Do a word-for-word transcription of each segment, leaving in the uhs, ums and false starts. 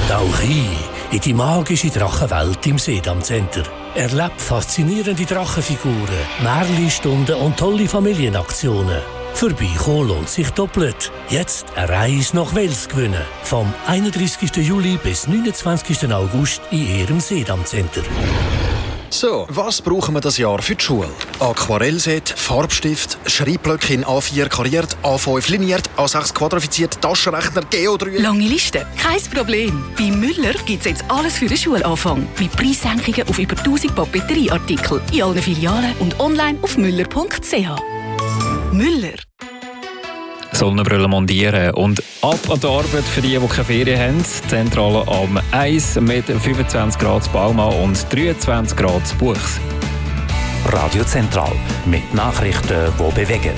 Tauch ein in die magische Drachenwelt im Sedam Center. Erlebt faszinierende Drachenfiguren, Märchenstunden und tolle Familienaktionen. Vorbeikommen lohnt sich doppelt. Jetzt eine Reise nach Wels gewinnen. Vom einunddreißigsten Juli bis neunundzwanzigsten August in Ihrem Sedam Center. So, was brauchen wir das Jahr für die Schule? Aquarellset, Farbstift, Schreibblöcke in A vier kariert, A fünf liniert, A sechs quadrifiziert, Taschenrechner, Geo drei... Lange Liste? Kein Problem. Bei Müller gibt es jetzt alles für den Schulanfang. Mit Preissenkungen auf über tausend Papeterieartikel in allen Filialen und online auf müller punkt c h. Müller. Sonnenbrille montieren und ab an die Arbeit für die, die keine Ferien haben. Zentrale am eins mit fünfundzwanzig Grad Baumann und dreiundzwanzig Grad Buchs. Radio Zentral mit Nachrichten, die bewegen.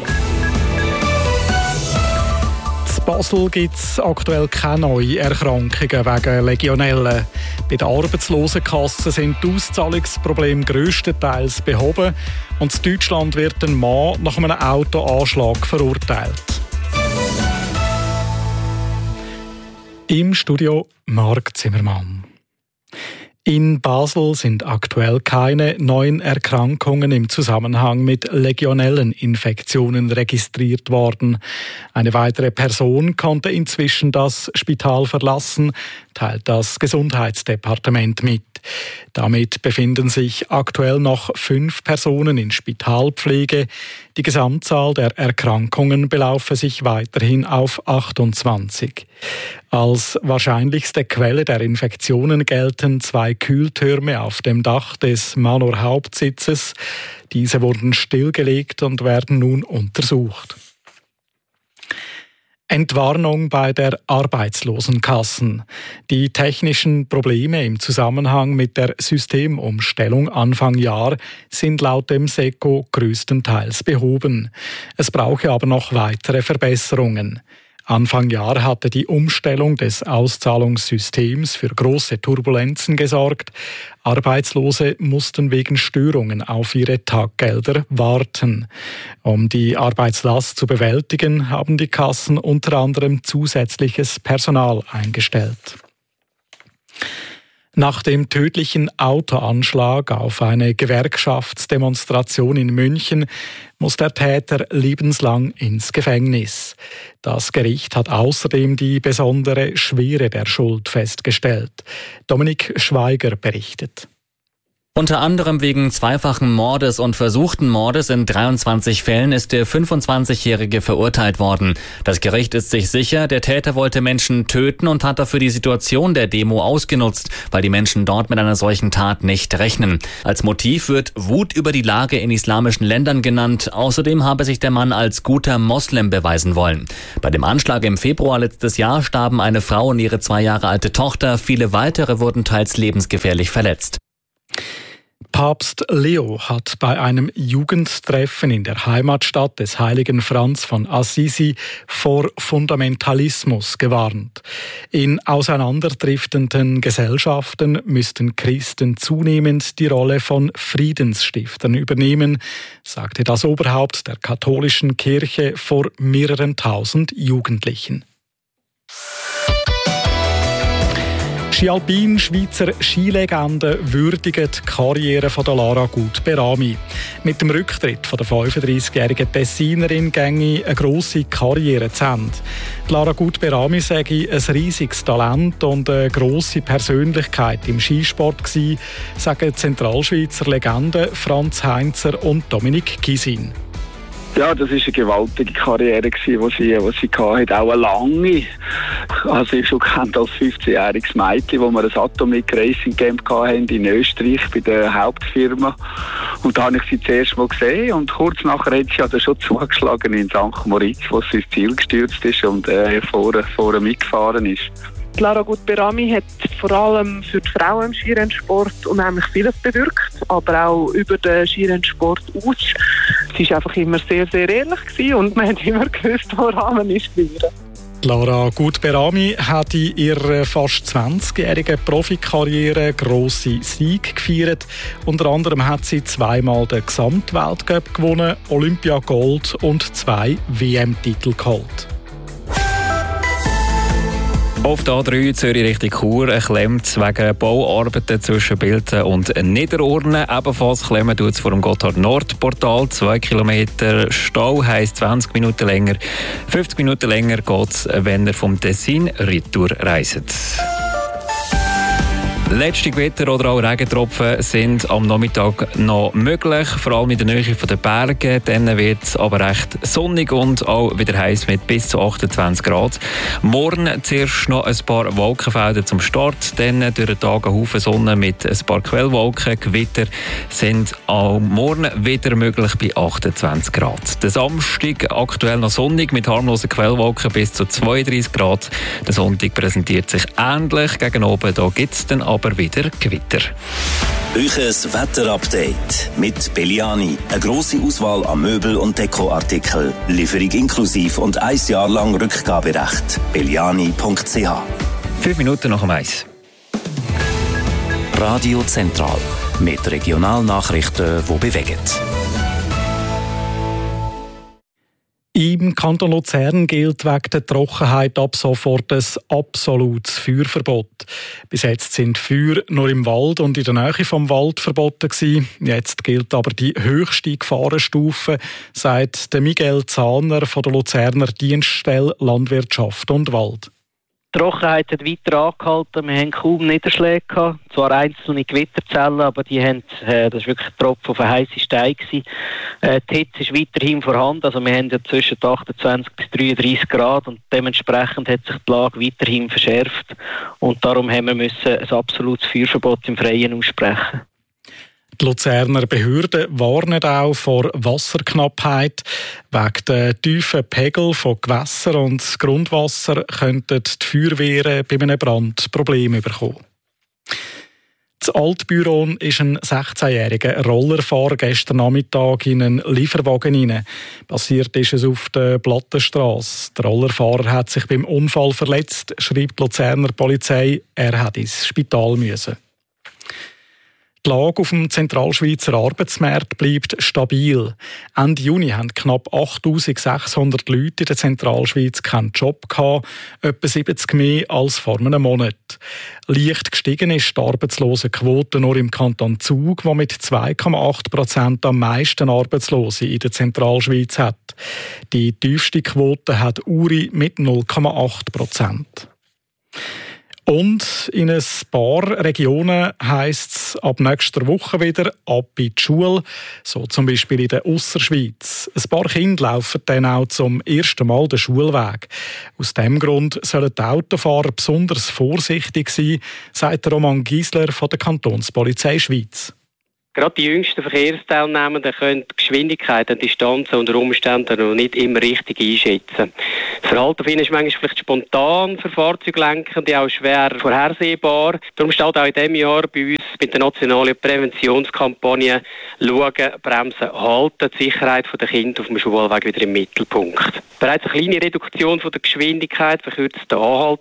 In Basel gibt es aktuell keine neuen Erkrankungen wegen Legionellen. Bei den Arbeitslosenkassen sind die Auszahlungsprobleme grösstenteils behoben. Und in Deutschland wird ein Mann nach einem Autoanschlag verurteilt. Im Studio Marc Zimmermann. In Basel sind aktuell keine neuen Erkrankungen im Zusammenhang mit Legionelleninfektionen registriert worden. Eine weitere Person konnte inzwischen das Spital verlassen, teilt das Gesundheitsdepartement mit. Damit befinden sich aktuell noch fünf Personen in Spitalpflege. Die Gesamtzahl der Erkrankungen belaufe sich weiterhin auf achtundzwanzig. Als wahrscheinlichste Quelle der Infektionen gelten zwei Kühltürme auf dem Dach des Manor Hauptsitzes. Diese wurden stillgelegt und werden nun untersucht. Entwarnung bei der Arbeitslosenkassen. Die technischen Probleme im Zusammenhang mit der Systemumstellung Anfang Jahr sind laut dem SECO größtenteils behoben. Es brauche aber noch weitere Verbesserungen. Anfang Jahr hatte die Umstellung des Auszahlungssystems für große Turbulenzen gesorgt. Arbeitslose mussten wegen Störungen auf ihre Taggelder warten. Um die Arbeitslast zu bewältigen, haben die Kassen unter anderem zusätzliches Personal eingestellt. Nach dem tödlichen Autoanschlag auf eine Gewerkschaftsdemonstration in München muss der Täter lebenslang ins Gefängnis. Das Gericht hat außerdem die besondere Schwere der Schuld festgestellt. Dominik Schweiger berichtet. Unter anderem wegen zweifachen Mordes und versuchten Mordes in dreiundzwanzig Fällen ist der fünfundzwanzigjährige verurteilt worden. Das Gericht ist sich sicher, der Täter wollte Menschen töten und hat dafür die Situation der Demo ausgenutzt, weil die Menschen dort mit einer solchen Tat nicht rechnen. Als Motiv wird Wut über die Lage in islamischen Ländern genannt. Außerdem habe sich der Mann als guter Moslem beweisen wollen. Bei dem Anschlag im Februar letztes Jahr starben eine Frau und ihre zwei Jahre alte Tochter. Viele weitere wurden teils lebensgefährlich verletzt. Papst Leo hat bei einem Jugendtreffen in der Heimatstadt des heiligen Franz von Assisi vor Fundamentalismus gewarnt. In auseinanderdriftenden Gesellschaften müssten Christen zunehmend die Rolle von Friedensstiftern übernehmen, sagte das Oberhaupt der katholischen Kirche vor mehreren tausend Jugendlichen. Ski-Alpin Schweizer Skilegende würdigen die Karriere von der Lara Gut-Berami. Mit dem Rücktritt von der fünfunddreißigjährigen Tessinerin ginge eine grosse Karriere zu Ende. Die Lara Gut-Berami sei ein riesiges Talent und eine grosse Persönlichkeit im Skisport gewesen, sagen Zentralschweizer Legenden Franz Heinzer und Dominik Gysin. Ja, das war eine gewaltige Karriere, die sie, die sie hatte. Auch eine lange. Also ich schon kennt als fünfzehnjähriges Mädchen, wo wir ein Atomic Racing Camp hatten in Österreich bei der Hauptfirma. Und da habe ich sie zuerst mal gesehen. Und kurz nachher hat sie ja dann schon zugeschlagen in Sankt Moritz, wo sie ins Ziel gestürzt ist und äh, vorne, vorne mitgefahren ist. Lara Gut-Berami hat vor allem für die Frauen im Skirennsport unheimlich vieles bewirkt, aber auch über den Skirennsport aus. Sie war einfach immer sehr, sehr ehrlich gewesen und man hat immer gewusst, woran man ist gewinnen. Lara Gut-Berami hat in ihrer fast zwanzigjährigen Profikarriere grosse Siege gefeiert. Unter anderem hat sie zweimal den Gesamtweltcup gewonnen, Olympia Gold und zwei W M-Titel geholt. Auf der A drei Zürich Richtung Chur klemmt wegen Bauarbeiten zwischen Bilten und Niederurne. Ebenfalls klemmen tut es vor dem Gotthard-Nord-Portal. Zwei Kilometer Stau heisst zwanzig Minuten länger. fünfzig Minuten länger geht es, wenn ihr vom Tessin retour reist. Letzte Gewitter oder auch Regentropfen sind am Nachmittag noch möglich, vor allem in der Nähe der Berge. Dann wird es aber recht sonnig und auch wieder heiß mit bis zu achtundzwanzig Grad. Morgen zuerst noch ein paar Wolkenfelder zum Start, dann durch den Tag ein Haufen Sonne mit ein paar Quellwolken. Gewitter sind auch morgen wieder möglich bei achtundzwanzig Grad. Der Samstag aktuell noch sonnig mit harmlosen Quellwolken bis zu zweiunddreißig Grad. Der Sonntag präsentiert sich ähnlich. Gegen oben da gibt es dann aber wieder Gewitter. Euches Wetterupdate mit Belliani. Eine grosse Auswahl an Möbel- und Dekoartikel. Lieferung inklusiv und ein Jahr lang Rückgaberecht. belliani punkt c h. Fünf Minuten nach dem Eis. Radio Zentral mit Regionalnachrichten, die bewegen. Im Kanton Luzern gilt wegen der Trockenheit ab sofort ein absolutes Feuerverbot. Bis jetzt sind Feuer nur im Wald und in der Nähe vom Wald verboten gewesen. Jetzt gilt aber die höchste Gefahrenstufe, sagt Miguel Zahner von der Luzerner Dienststelle Landwirtschaft und Wald. Die Trockenheit hat weiter angehalten. Wir haben kaum Niederschläge gehabt. Zwar einzelne Gewitterzellen, aber die haben, äh, das war wirklich ein Tropfen auf einen heissen Stein gewesen. Äh, die Hitze ist weiterhin vorhanden. Also wir haben ja zwischen achtundzwanzig bis dreiunddreißig Grad und dementsprechend hat sich die Lage weiterhin verschärft. Und darum haben wir müssen ein absolutes Feuerverbot im Freien aussprechen. Die Luzerner Behörden warnen auch vor Wasserknappheit. Wegen der tiefen Pegel von Gewässern und Grundwasser könnten die Feuerwehren bei einem Brand Probleme bekommen. In Altbüron ist ein sechzehnjähriger Rollerfahrer gestern Nachmittag in einen Lieferwagen hinein. Passiert ist es auf der Plattenstrasse. Der Rollerfahrer hat sich beim Unfall verletzt, schreibt die Luzerner Polizei. Er hat ins Spital müssen. Die Lage auf dem Zentralschweizer Arbeitsmarkt bleibt stabil. Ende Juni haben knapp achttausendsechshundert Leute in der Zentralschweiz keinen Job gehabt, etwa siebzig mehr als vor einem Monat. Leicht gestiegen ist die Arbeitslosenquote nur im Kanton Zug, der mit zwei Komma acht Prozent am meisten Arbeitslose in der Zentralschweiz hat. Die tiefste Quote hat Uri mit null Komma acht Prozent. Und in ein paar Regionen heisst es ab nächster Woche wieder ab in die Schule, so zum Beispiel in der Ausserschweiz. Ein paar Kinder laufen dann auch zum ersten Mal den Schulweg. Aus diesem Grund sollen die Autofahrer besonders vorsichtig sein, sagt Roman Giesler von der Kantonspolizei Schweiz. Gerade die jüngsten Verkehrsteilnehmenden können die Geschwindigkeit und Distanzen unter Umständen noch nicht immer richtig einschätzen. Das Verhalten von ihnen ist manchmal vielleicht spontan für Fahrzeuglenkende, auch schwer vorhersehbar. Darum steht auch in diesem Jahr bei uns mit der nationalen Präventionskampagne «Schauen, Bremsen, Halten» die Sicherheit der Kinder auf dem Schulweg wieder im Mittelpunkt. Bereits eine kleine Reduktion von der Geschwindigkeit verkürzt den Anhalt